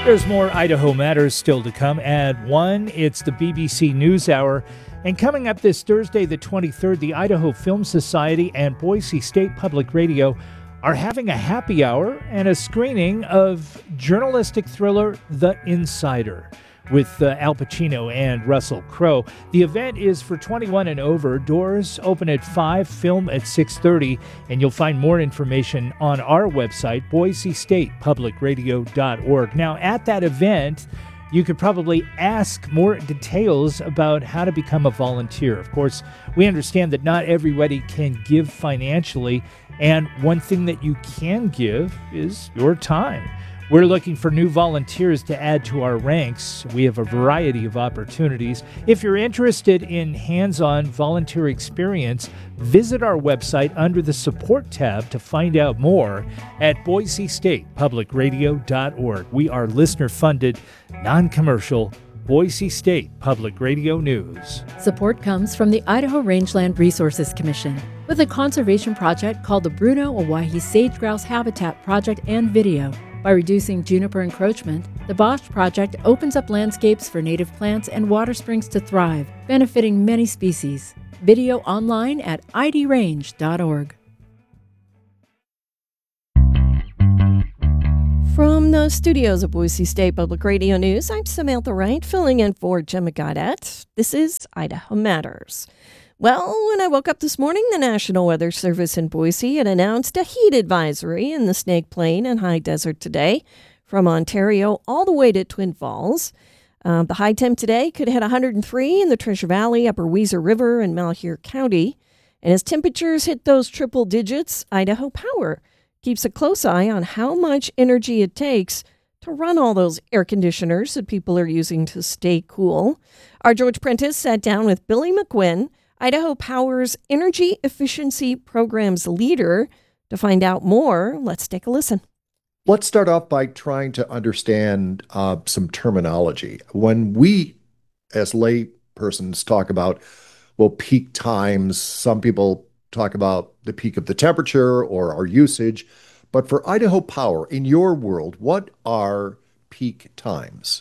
There's more Idaho Matters still to come. At 1, it's the BBC NewsHour. And coming up this Thursday, the 23rd, the Idaho Film Society and Boise State Public Radio are having a happy hour and a screening of journalistic thriller The Insider with Al Pacino and Russell Crowe. The event is for 21 and over. Doors open at 5, film at 6:30, and you'll find more information on our website, boisestatepublicradio.org. Now, at that event, you could probably ask more details about how to become a volunteer. Of course, we understand that not everybody can give financially, and one thing that you can give is your time. We're looking for new volunteers to add to our ranks. We have a variety of opportunities. If you're interested in hands-on volunteer experience, visit our website under the Support tab to find out more at boisestatepublicradio.org. We are listener-funded, non-commercial, Boise State Public Radio News. Support comes from the Idaho Rangeland Resources Commission with a conservation project called the Bruno Owyhee Sage Grouse Habitat Project and Video. By reducing juniper encroachment, the Bosch Project opens up landscapes for native plants and water springs to thrive, benefiting many species. Video online at idrange.org. From the studios of Boise State Public Radio News, I'm Samantha Wright, filling in for Jim Gaudette. This is Idaho Matters. Well, when I woke up this morning, the National Weather Service in Boise had announced a heat advisory in the Snake Plain and High Desert today, from Ontario all the way to Twin Falls. The high temp today could hit 103 in the Treasure Valley, Upper Weiser River, and Malheur County. And as temperatures hit those triple digits, Idaho Power keeps a close eye on how much energy it takes to run all those air conditioners that people are using to stay cool. Our George Prentice sat down with Billy McQuinn, Idaho Power's Energy Efficiency Program's leader, to find out more. Let's take a listen. Let's start off by trying to understand some terminology. When we, as lay persons, talk about, well, peak times, some people talk about the peak of the temperature or our usage. But for Idaho Power, in your world, what are peak times?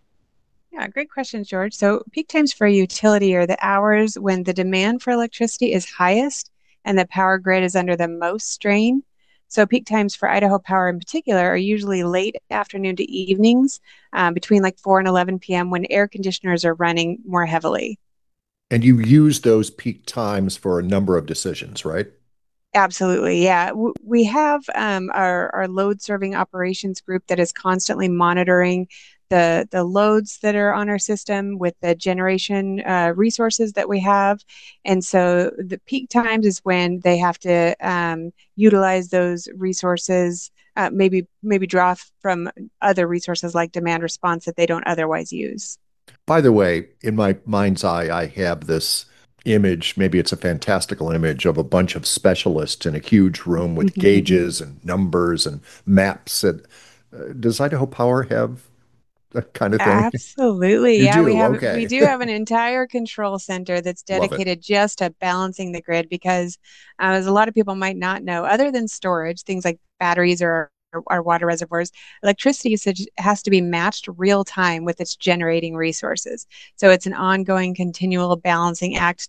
Yeah, great question, George. So peak times for a utility are the hours when the demand for electricity is highest and the power grid is under the most strain. So peak times for Idaho Power in particular are usually late afternoon to evenings, between like 4 and 11 p.m. when air conditioners are running more heavily. And you use those peak times for a number of decisions, right? Absolutely, yeah. We have our load serving operations group that is constantly monitoring the loads that are on our system with the generation resources that we have. And so the peak times is when they have to utilize those resources, maybe draw from other resources like demand response that they don't otherwise use. By the way, in my mind's eye, I have this image, maybe it's a fantastical image, of a bunch of specialists in a huge room with gauges and numbers and maps. And, does Idaho Power have that kind of thing? Absolutely. You Yeah, do? we do have an entire control center that's dedicated just to balancing the grid because, as a lot of people might not know, other than storage, things like batteries or our water reservoirs, electricity usage has to be matched real time with its generating resources. So it's an ongoing, continual balancing act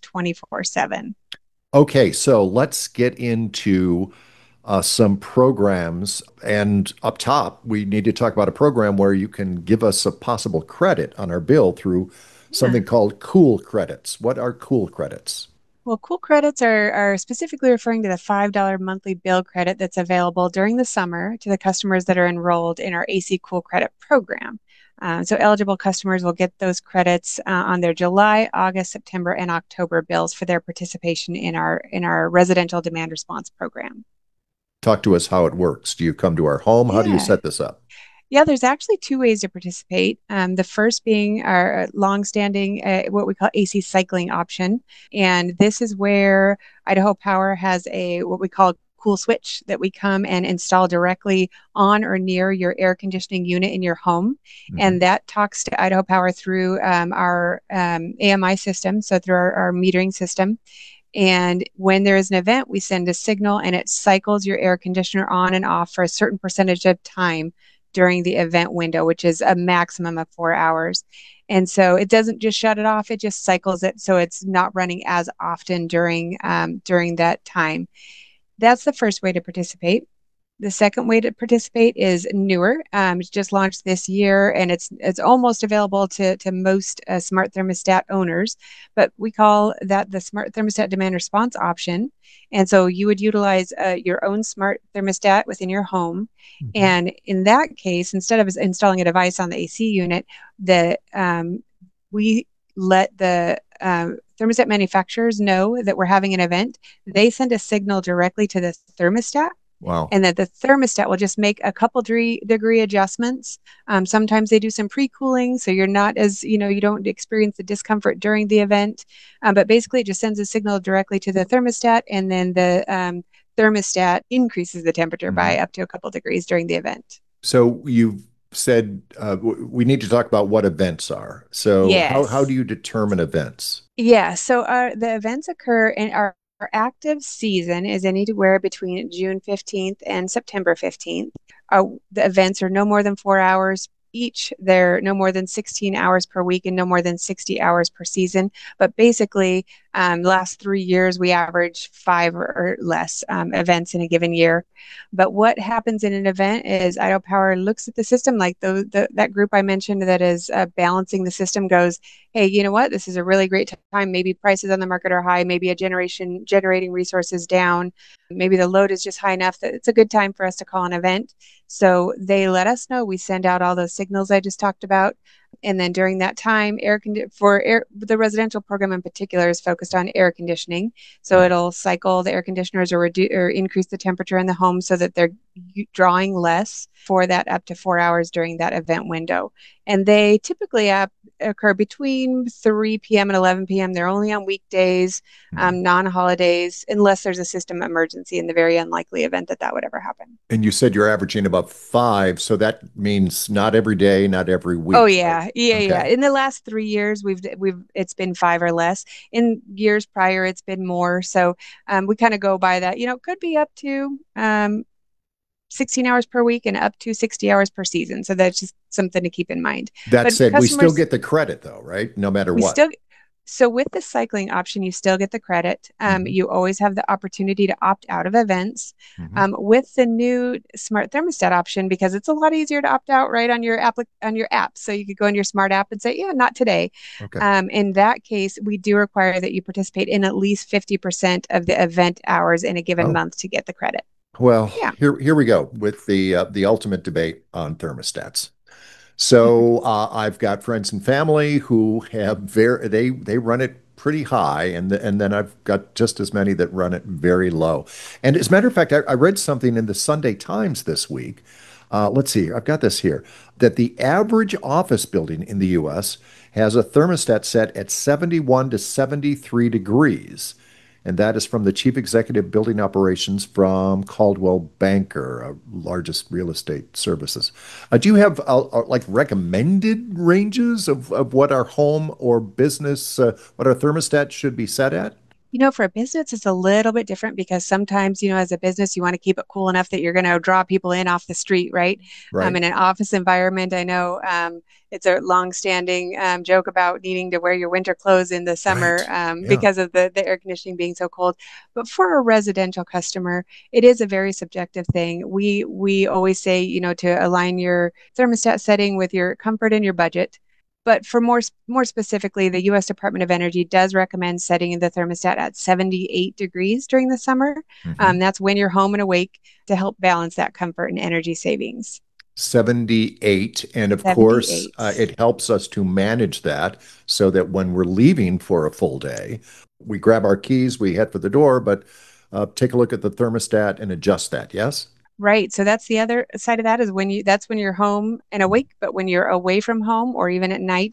24/7. Okay, so let's get into some programs. And up top, we need to talk about a program where you can give us a possible credit on our bill through something called Cool Credits. What are Cool Credits? Well, cool credits are specifically referring to the $5 monthly bill credit that's available during the summer to the customers that are enrolled in our AC Cool Credit program. So eligible customers will get those credits on their July, August, September, and October bills for their participation in our residential demand response program. Talk to us how it works. Do you come to our home? How do you set this up? Yeah, there's actually two ways to participate. The first being our longstanding, what we call AC cycling option. And this is where Idaho Power has what we call a cool switch that we come and install directly on or near your air conditioning unit in your home. And that talks to Idaho Power through our AMI system, so through our metering system. And when there is an event, we send a signal and it cycles your air conditioner on and off for a certain percentage of time during the event window, which is a maximum of 4 hours. And so it doesn't just shut it off; it just cycles it so it's not running as often during that time. That's the first way to participate. The second way to participate is newer. It's just launched this year, and it's almost available to most smart thermostat owners. But we call that the smart thermostat demand response option. And so you would utilize your own smart thermostat within your home. And in that case, instead of installing a device on the AC unit, we let the thermostat manufacturers know that we're having an event. They send a signal directly to the thermostat. Wow. And that the thermostat will just make a couple degree adjustments. Sometimes they do some pre-cooling, so you're not as, you don't experience the discomfort during the event. But basically, it just sends a signal directly to the thermostat, and then the thermostat increases the temperature by up to a couple degrees during the event. So you've said we need to talk about what events are. So how Yes. do you determine events? Yeah, so the events occur in our active season is anywhere between June 15th and September 15th. The events are no more than 4 hours each. They're no more than 16 hours per week and no more than 60 hours per season. But basically, last 3 years, we average 5 or less events in a given year. But what happens in an event is Idaho Power looks at the system, like that group I mentioned that is balancing the system goes, hey, you know what? This is a really great time. Maybe prices on the market are high. Maybe generating resources down. Maybe the load is just high enough that it's a good time for us to call an event. So they let us know. We send out all those signals I just talked about. And then during that time, the residential program in particular is focused on air conditioning. So it'll cycle the air conditioners or increase the temperature in the home so that they're drawing less for that up to 4 hours during that event window. And they typically occur between 3 p.m. and 11 p.m. They're only on weekdays, non-holidays, unless there's a system emergency in the very unlikely event that would ever happen. And you said you're averaging about 5, so that means not every day, not every week. Oh yeah, right? yeah. Okay. In the last 3 years, it's been 5 or less. In years prior, it's been more. So we kind of go by that. It could be up to 16 hours per week and up to 60 hours per season. So that's just something to keep in mind. That But said, we still customers, get the credit though, right? No matter we what. still so with the cycling option, you still get the credit. Mhm. You always have the opportunity to opt out of events. Mhm. With the new smart thermostat option, because it's a lot easier to opt out right on your app. So you could go in your smart app and say, yeah, not today. Okay. In that case, we do require that you participate in at least 50% of the event hours in a given Oh, month to get the credit. well, Yeah. here we go with the ultimate debate on thermostats. So I've got friends and family who have they run it pretty high, and then I've got just as many that run it very low. And as a matter of fact, I read something in the Sunday Times this week. Let's see, I've got this here, that the average office building in the U.S. has a thermostat set at 71 to 73 degrees. And that is from the chief executive building operations from Coldwell Banker, largest real estate services. Do you have like recommended ranges of what our home or business, what our thermostat should be set at? For a business, it's a little bit different because sometimes, as a business, you want to keep it cool enough that you're going to draw people in off the street, right? Right. In an office environment, I know it's a long-standing joke about needing to wear your winter clothes in the summer Right. Yeah. because of the air conditioning being so cold. But for a residential customer, it is a very subjective thing. We always say, to align your thermostat setting with your comfort and your budget. But for more specifically, the U.S. Department of Energy does recommend setting the thermostat at 78 degrees during the summer. Mhm. That's when you're home and awake to help balance that comfort and energy savings. 78. And of course, 78. it helps us to manage that so that when we're leaving for a full day, we grab our keys, we head for the door, but take a look at the thermostat and adjust that. Yes? Right. So that's the other side of that is that's when you're home and awake, but when you're away from home or even at night,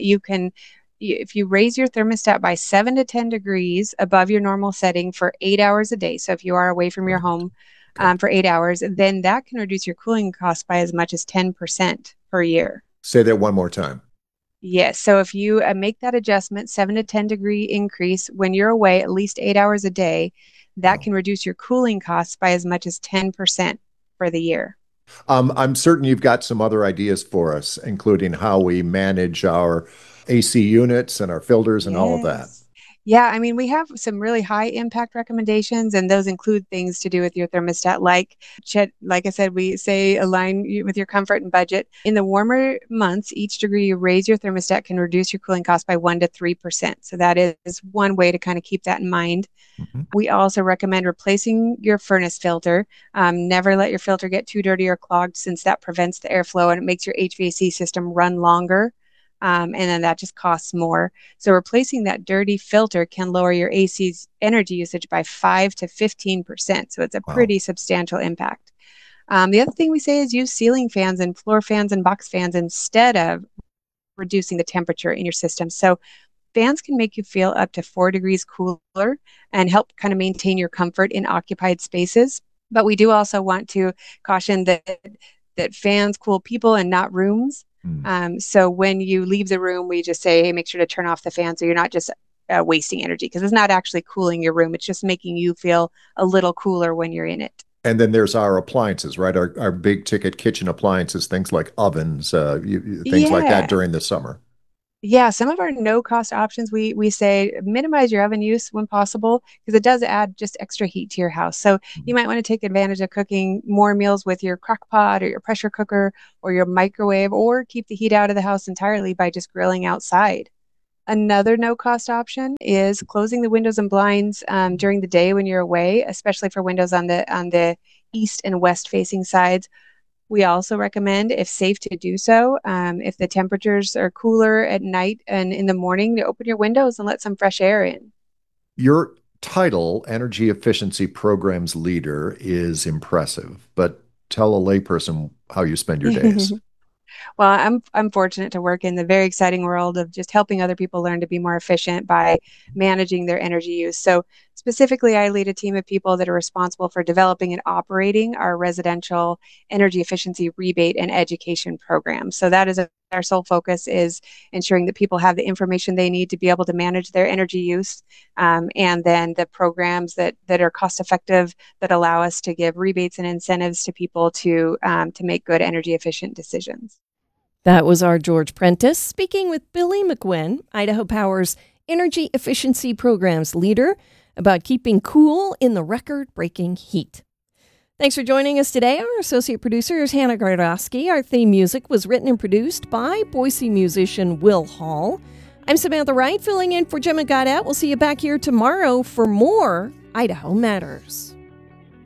if you raise your thermostat by 7 to 10 degrees above your normal setting for 8 hours a day. So if you are away from your Right. home Okay. for 8 hours, then that can reduce your cooling costs by as much as 10% per year. Say that one more time. Yes. So if you make that adjustment, 7 to 10 degree increase when you're away at least 8 hours a day, that Wow. can reduce your cooling costs by as much as 10% for the year. I'm certain you've got some other ideas for us, including how we manage our AC units and our filters and all of that. Yes. Yeah, I mean, we have some really high impact recommendations, and those include things to do with your thermostat. Like I said, we say with your comfort and budget. In the warmer months, each degree you raise your thermostat can reduce your cooling cost by 1 to 3%. So that is one way to kind of keep that in mind. Mm-hmm. We also recommend replacing your furnace filter. Never let your filter get too dirty or clogged, since that prevents the airflow and it makes your HVAC system run longer. And then that just costs more. So replacing that dirty filter can lower your AC's energy usage by 5 to 15%. So it's a Wow. pretty substantial impact. The other thing we say is use ceiling fans and floor fans and box fans instead of reducing the temperature in your system. So fans can make you feel up to 4 degrees cooler and help kind of maintain your comfort in occupied spaces. But we do also want to caution that fans cool people and not rooms. So when you leave the room, we just say, hey, make sure to turn off the fan so you're not just wasting energy, because it's not actually cooling your room. It's just making you feel a little cooler when you're in it. And then there's our appliances, right? Our big ticket kitchen appliances, things like ovens, things like that during the summer. Yeah, some of our no-cost options, we say minimize your oven use when possible, because it does add just extra heat to your house. So you might want to take advantage of cooking more meals with your crock pot or your pressure cooker or your microwave, or keep the heat out of the house entirely by just grilling outside. Another no-cost option is closing the windows and blinds during the day when you're away, especially for windows on the east and west facing sides. We also recommend, if safe to do so, if the temperatures are cooler at night and in the morning, to open your windows and let some fresh air in. Your title, Energy Efficiency Programs Leader, is impressive, but tell a layperson how you spend your days. Well, I'm fortunate to work in the very exciting world of just helping other people learn to be more efficient by managing their energy use. So specifically, I lead a team of people that are responsible for developing and operating our residential energy efficiency rebate and education program. So that is our sole focus, is ensuring that people have the information they need to be able to manage their energy use, and then the programs that are cost effective, that allow us to give rebates and incentives to people to make good energy efficient decisions. That was our George Prentice speaking with Billy McGuinn, Idaho Power's Energy Efficiency Programs Leader, about keeping cool in the record-breaking heat. Thanks for joining us today. Our associate producer is Hannah Gardowski. Our theme music was written and produced by Boise musician Will Hall. I'm Samantha Wright, filling in for Gemma Goddett. We'll see you back here tomorrow for more Idaho Matters.